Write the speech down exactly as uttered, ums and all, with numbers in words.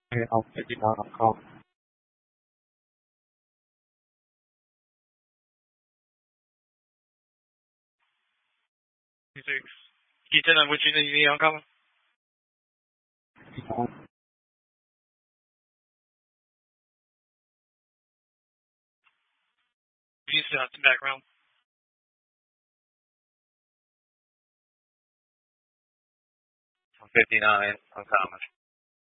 I'll fifty-nine, I'll call. fifty-six. Can you tell them what you need on cover? fifty-nine. You still have the background. fifty-nine, uncommon.